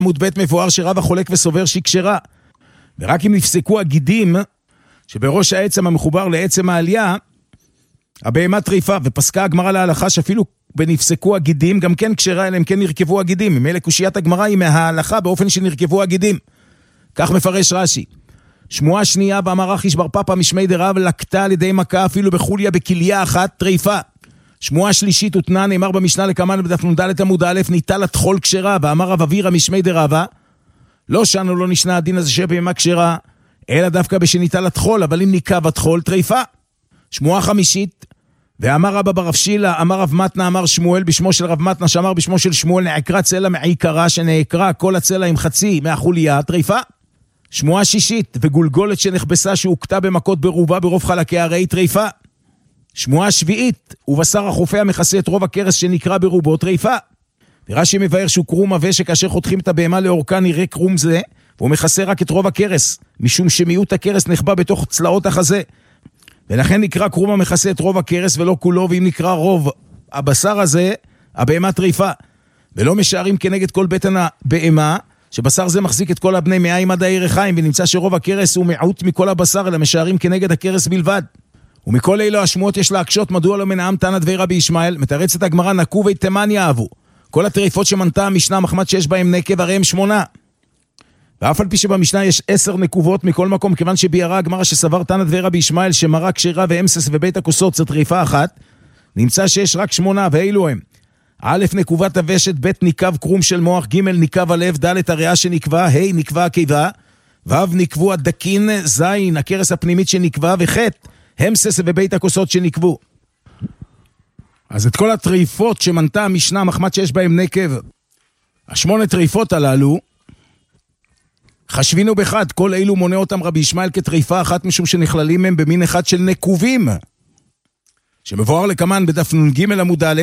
בעמוד ב' מבואר שרב החולק וסובר שהיא כשרה. ורק אם נפסקו הגידים שבראש העצם המחובר לעצם העלייה, הבהמה טריפה, ופסקה הגמרא להלכה שאפילו בנפסקו הגידים גם כן כשרה, אלא אם כן נרכבו הגידים. ממילא קושיית הגמרא היא מההלכה באופן שנרכבו הגידים. כך מפרש רש"י. שמועה שנייה באמר רחיש בר פפא משמי דרב לקטה על ידי מכה אפילו בחוליה בכליה אחת טריפה. שמועה שלישית ותנה נאמר במשנה לקמן בדף נ"ד עמוד א' ניטל הטחול כשרה, ואמר רב אבירא משמי דרבא לא שנו לא נשנה הדין הזה שבהמה כשרה, אלא דווקא בשניטל הטחול, אבל אם ניקב הטחול טריפה. שמועה חמישית, ואמר רבא ברב שילה, אמר רב מתנה, אמר שמואל בשמו של רב מתנה, שאמר בשמו של שמואל, נעקרה צלע מעיקרה, שנעקרה כל הצלע עם חצי מהחוליה, טריפה. שמועה שישית, וגולגולת שנחבסה שהוקטה במכות ברובה ברוב חלקי הרי טריפה. שמועה שביעית, ובשר החופי המכסה את רוב הכרס שנקרא ברובו טריפה. ורש"י מבאר שהוא קרום עבה שכאשר חותכים את הבהמה לאורכה נראה קרום זה, והוא מכסה רק את רוב הכרס, משום שמיעוט הכרס נחבא בתוך צלעות החזה. ולכן נקרא קרום המכסה את רוב הכרס ולא כולו, ואם נקרא רוב הבשר הזה, הבהמה טריפה. ולא משערים כנגד כל בטן הבהמה, שבשר זה מחזיק את כל הבני מאיים עד הירכיים, ונמצא שרוב הכרס הוא מיעוט מכל הבשר, אלא משערים כנגד הכרס בלבד. ומכל אלו השמועות יש להקשות, מדוע לא מנעם תנא דבי רבי ישמעאל, מתרצת הגמרא נקובי תימן יאהבו. כל הטריפות שמנתה המשנה מחמת שיש בהם נקב הרי הם 8. ואף על פי שבמשנה יש 10 נקובות מכל מקום, כיוון שביארה הגמרא שסבר תנא דבי רבי ישמעאל שמרה כשרה ואמסס ובית הכוסות זה טריפה אחת, נמצא שיש רק 8, ואילו הם: א' נקובת הוושת, ב' ניקב קרום של מוח, ג' ניקב הלב, ד' הריאה שנקבה, ה' נקבה הקיבה, ו' נקבו הדקין, ז' הכרס הפנימית שנקבה, וח' המסס ובית הכוסות שנקבו. אז את כל הטריפות שמנתה המשנה מחמת שיש בהם נקב, 8 טריפות הללו, חשבינו בחד, כל אילו מונה אותם רבי ישמעאל כטריפה אחת, משום שנכללים הם במין אחד של נקובים, שמבואר לקמן בדף נ"ג עמוד א',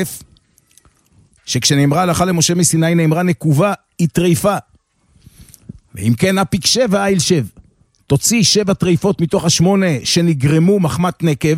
שכשנאמרה הלכה למשה מסיני נאמרה נקובה היא טריפה. ואם כן אפיק 7 איל 7, תוציא 7 טריפות מתוך 8 שנגרמו מחמת נקב,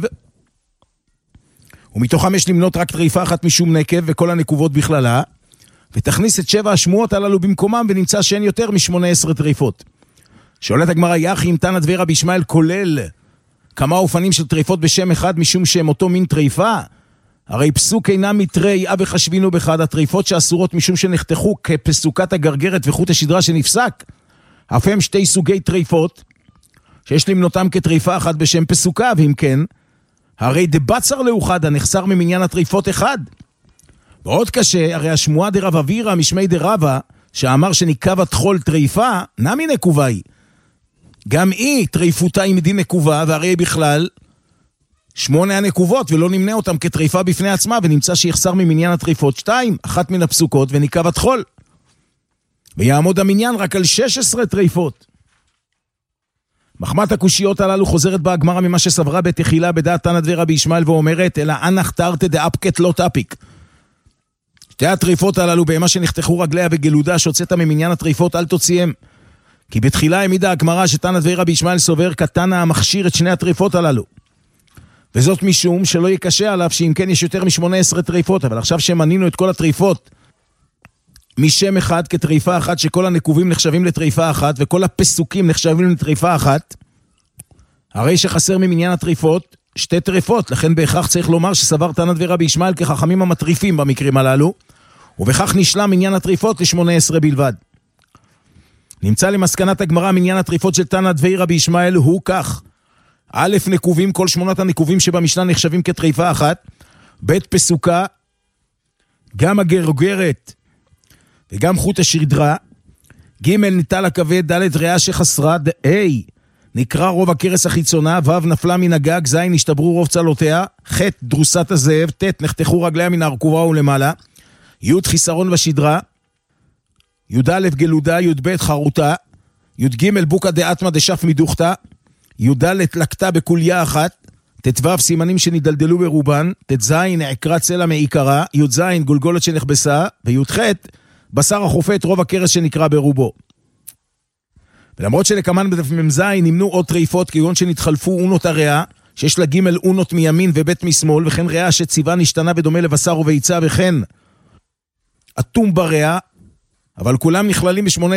ומתוכם יש למנות רק טריפה אחת משום נקב וכל הנקובות בכללה, ותכניס את 7 השמועות הללו במקומם, ונמצא שאין יותר מ18 טריפות. שואלת הגמרא, יחי אם תנא דבי רבי ישמעאל כולל כמה אופנים של טריפות בשם אחד משום שהם אותו מין טריפה? הרי פסוק אינם מתרי אבי חשבינו בחד, הטריפות שאסורות משום שנחתכו כפסוקת הגרגרת וחוט השדרה שנפסק, אף הם 2 סוגי טריפות שיש למנותם כטריפה אחת בשם פסוקה, ואם כן, הרי דבצר לאוחד הנחסר ממניין הטריפות אחד. ועוד קשה, הרי השמועה דרב אבירא משמי דרבא, שאמר שניקב הטחול טריפה, נמי נקובה היא. גם היא טריפותה עם דין נקובה, והרי בכלל 8 הנקובות, ולא נמנה אותם כטריפה בפני עצמה, ונמצא שיחסר ממניין הטריפות 2, אחת מן הפסוקות וניקב הטחול. ויעמוד המניין רק על 16 טריפות. מחמת הקושיות הללו חוזרת בה הגמרא ממה שסברה בתחילה בדעת תנא דבי רבי ישמעאל, ואומרת, אלא אנח תרתי דאפקת לא תפיק. 2 הטריפות הללו בהמה שנחתכו רגליה וגלודה שהוצאת ממניין הטריפות אל תוציאם. כי בתחילה העמידה הגמרא שתנא דבי רבי ישמעאל סובר כתנא המכשיר את 2 הטריפות הללו. וזאת משום שלא יקשה עליו שאם כן יש יותר מ18 טריפות, אבל עכשיו שמנינו את כל הטריפות משם אחד כטריפה אחת, שכל הנקובים נחשבים לטריפה אחת וכל הפסוקים נחשבים לטריפה אחת, הרי שחסר ממניין הטריפות 2 טריפות, לכן בהכרח צריך לומר שסבר תנא דבי רבי ישמעאל כחכמים המטריפים במקרים הללו, ובכך נשלם מניין הטריפות ל18 בלבד. נמצא למסקנת הגמרא מניין הטריפות של תנא דבי רבי ישמעאל הוא כך: א' נקובים, כל 8 הנקובים שבמשנה נחשבים כטריפה אחת, ב' פסוקה, גם הגרגרת וגם חוט השדרה, ג' ניטל הכבד, ד' ריאה שחסרה, ה' נקרא רוב הכרס החיצונה, ו' נפלה מן הגג, ז' נשתברו רוב צלותיה, ח' דרוסת הזאב, ט' נחתכו רגליה מן הרכובה ולמעלה, י' חיסרון בשדרה, י' גלודה, י' ב' חרוטה, י' ג' בוקה דאטמה דשף מדוכתה, י' לקטה בקוליה אחת, ט' סימנים שנדלדלו ברובן, ט' נעקרה צלע מעיקרה, י' גולגולת שנחבסה, וי' בשר החופה את רוב הכרס שנקרא ברובו. ולמרות שלקמן בדף מ"ז נמנו עוד טריפות, כגון שנתחלפו אונות הריאה, שיש לה ג' אונות מימין ובית משמאל, וכן ריאה שציבה נשתנה ודומה לבשר וביצה, וכן אטום בריאה, אבל כולם נכללים ב18